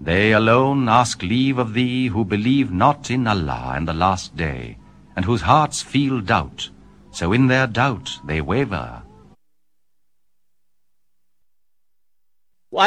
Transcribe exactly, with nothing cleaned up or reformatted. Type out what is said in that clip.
They alone ask leave of thee who believe not in Allah and the last day, and whose hearts feel doubt, so in their doubt they waver.